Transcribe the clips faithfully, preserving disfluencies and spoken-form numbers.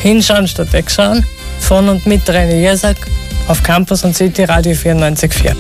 Hinschauen statt wegschauen. Von und mit René Jersak auf Campus und City Radio vierundneunzig Komma vier.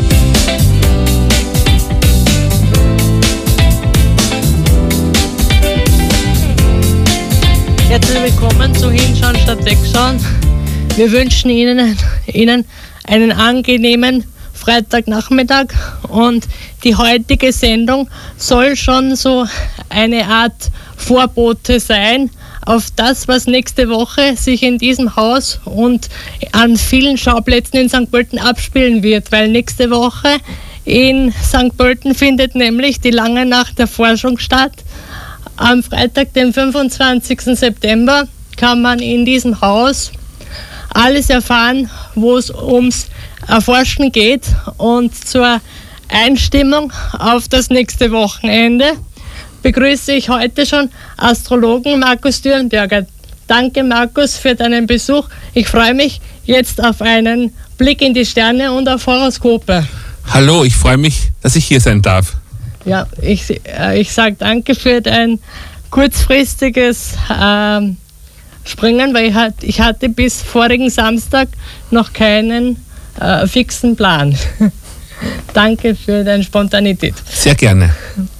Herzlich willkommen zu Hinschauen statt Wegschauen. Wir wünschen Ihnen, Ihnen einen angenehmen Freitagnachmittag und die heutige Sendung soll schon so eine Art Vorbote sein auf das, was nächste Woche sich in diesem Haus und an vielen Schauplätzen in Sankt Pölten abspielen wird, weil nächste Woche in Sankt Pölten findet nämlich die lange Nacht der Forschung statt. Am Freitag, den fünfundzwanzigsten September, kann man in diesem Haus alles erfahren, wo es ums Erforschen geht, und zur Einstimmung auf das nächste Wochenende begrüße ich heute schon Astrologen Markus Dürrenberger. Danke, Markus, für deinen Besuch. Ich freue mich jetzt auf einen Blick in die Sterne und auf Horoskope. Hallo, ich freue mich, dass ich hier sein darf. Ja, ich, äh, ich sage danke für dein kurzfristiges äh, Springen, weil ich, hat, ich hatte bis vorigen Samstag noch keinen äh, fixen Plan. Danke für deine Spontanität. Sehr gerne.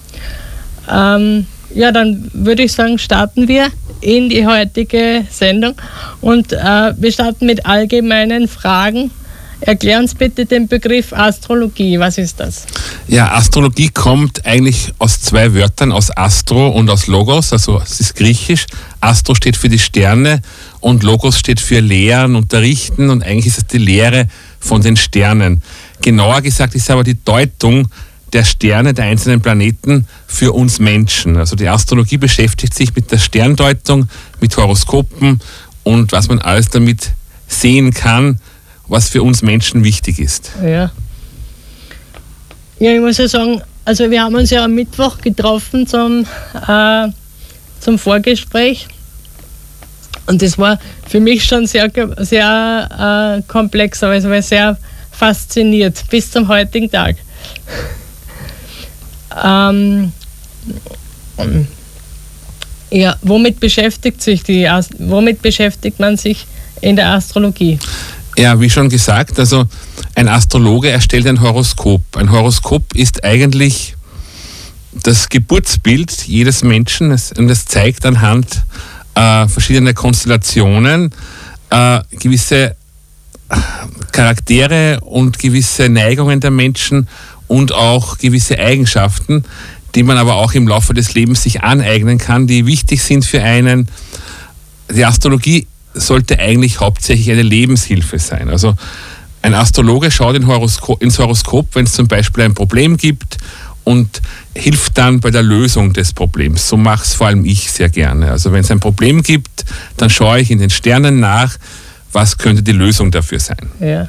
Ähm, ja, dann würde ich sagen, starten wir in die heutige Sendung und äh, wir starten mit allgemeinen Fragen. Erklär uns bitte den Begriff Astrologie. Was ist das? Ja, Astrologie kommt eigentlich aus zwei Wörtern, aus Astro und aus Logos, also es ist griechisch. Astro steht für die Sterne und Logos steht für Lehren, Unterrichten, und eigentlich ist es die Lehre von den Sternen. Genauer gesagt ist aber die Deutung der Sterne, der einzelnen Planeten für uns Menschen. Also die Astrologie beschäftigt sich mit der Sterndeutung, mit Horoskopen und was man alles damit sehen kann, was für uns Menschen wichtig ist. Ja. Ja, ich muss ja sagen, also wir haben uns ja am Mittwoch getroffen zum, äh, zum Vorgespräch, und das war für mich schon sehr, sehr äh, komplex, aber ich war sehr fasziniert bis zum heutigen Tag. ähm, ja, womit beschäftigt sich die, womit beschäftigt man sich in der Astrologie? Ja, wie schon gesagt, also ein Astrologe erstellt ein Horoskop. Ein Horoskop ist eigentlich das Geburtsbild jedes Menschen, und es zeigt anhand äh, verschiedener Konstellationen äh, gewisse Charaktere und gewisse Neigungen der Menschen und auch gewisse Eigenschaften, die man aber auch im Laufe des Lebens sich aneignen kann, die wichtig sind für einen. Die Astrologie sollte eigentlich hauptsächlich eine Lebenshilfe sein. Also ein Astrologe schaut in Horoskop, ins Horoskop, wenn es zum Beispiel ein Problem gibt, und hilft dann bei der Lösung des Problems. So mache es vor allem ich sehr gerne. Also wenn es ein Problem gibt, dann schaue ich in den Sternen nach, was könnte die Lösung dafür sein. Ja.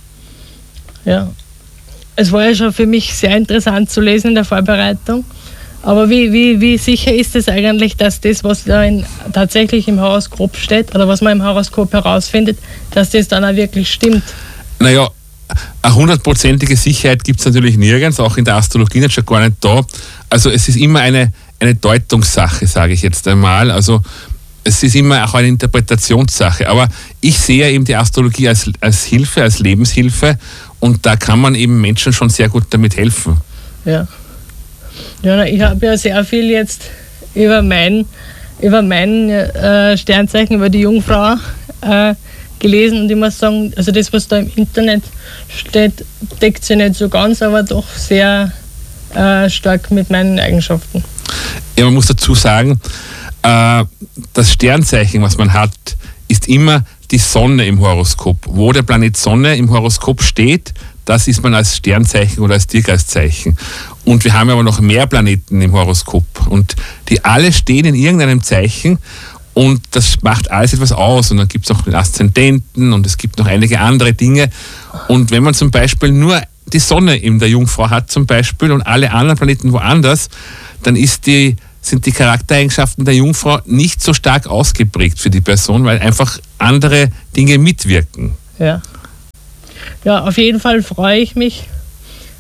Ja. Es war ja schon für mich sehr interessant zu lesen in der Vorbereitung. Aber wie, wie, wie sicher ist es eigentlich, dass das, was da in, tatsächlich im Horoskop steht oder was man im Horoskop herausfindet, dass das dann auch wirklich stimmt? Naja, eine hundertprozentige Sicherheit gibt es natürlich nirgends, auch in der Astrologie nicht, schon gar nicht da. Also es ist immer eine, eine Deutungssache, sage ich jetzt einmal. Also es ist immer auch eine Interpretationssache. Aber ich sehe eben die Astrologie als, als Hilfe, als Lebenshilfe, und da kann man eben Menschen schon sehr gut damit helfen. Ja. Ja, ich habe ja sehr viel jetzt über mein, über mein äh, Sternzeichen, über die Jungfrau äh, gelesen, und ich muss sagen, also das, was da im Internet steht, deckt sich nicht so ganz, aber doch sehr äh, stark mit meinen Eigenschaften. Ja, man muss dazu sagen, äh, das Sternzeichen, was man hat, ist immer die Sonne im Horoskop. Wo der Planet Sonne im Horoskop steht, das ist man als Sternzeichen oder als Tierkreiszeichen. Und wir haben aber noch mehr Planeten im Horoskop, und die alle stehen in irgendeinem Zeichen, und das macht alles etwas aus. Und dann gibt es auch den Aszendenten, und es gibt noch einige andere Dinge. Und wenn man zum Beispiel nur die Sonne in der Jungfrau hat zum Beispiel und alle anderen Planeten woanders, dann ist die, sind die Charaktereigenschaften der Jungfrau nicht so stark ausgeprägt für die Person, weil einfach andere Dinge mitwirken. Ja. Ja, auf jeden Fall freue ich mich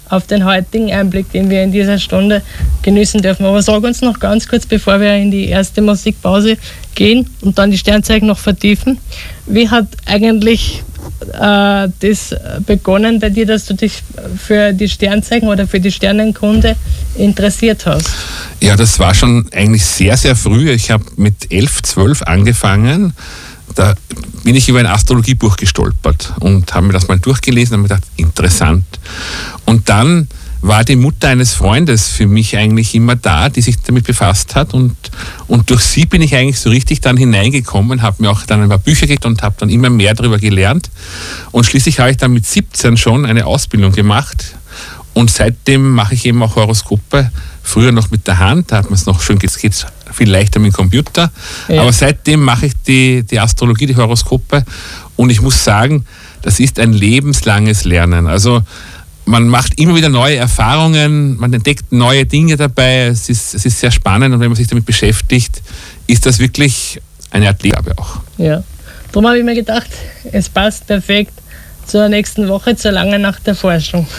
auf den heutigen Einblick, den wir in dieser Stunde genießen dürfen. Aber sag uns noch ganz kurz, bevor wir in die erste Musikpause gehen und dann die Sternzeichen noch vertiefen, wie hat eigentlich äh, das begonnen bei dir, dass du dich für die Sternzeichen oder für die Sternenkunde interessiert hast? Ja, das war schon eigentlich sehr, sehr früh. Ich habe mit elf, zwölf angefangen. Da bin ich über ein Astrologiebuch gestolpert und habe mir das mal durchgelesen und habe mir gedacht, interessant. Und dann war die Mutter eines Freundes für mich eigentlich immer da, die sich damit befasst hat, und, und durch sie bin ich eigentlich so richtig dann hineingekommen, habe mir auch dann ein paar Bücher gekriegt und habe dann immer mehr darüber gelernt, und schließlich habe ich dann mit siebzehn schon eine Ausbildung gemacht, und seitdem mache ich eben auch Horoskope, früher noch mit der Hand, da hat man es noch schön, jetzt geht es viel leichter mit dem Computer, ja. Aber seitdem mache ich die, die Astrologie, die Horoskope, und ich muss sagen, das ist ein lebenslanges Lernen. Also man macht immer wieder neue Erfahrungen, man entdeckt neue Dinge dabei, es ist, es ist sehr spannend, und wenn man sich damit beschäftigt, ist das wirklich eine Art Lehre auch. Ja, darum habe ich mir gedacht, es passt perfekt zur nächsten Woche, zur langen Nacht der Forschung.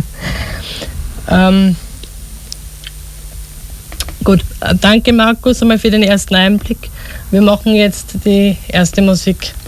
ähm, gut, danke Markus einmal für den ersten Einblick. Wir machen jetzt die erste Musik.